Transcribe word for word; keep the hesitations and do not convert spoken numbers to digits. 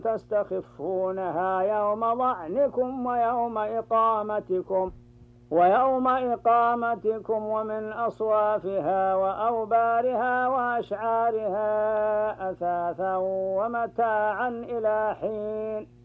تستخفونها يوم ظعنكم ويوم إقامتكم ويوم إقامتكم ومن أصوافها وأوبارها وأشعارها أثاثا ومتاعا إلى حين.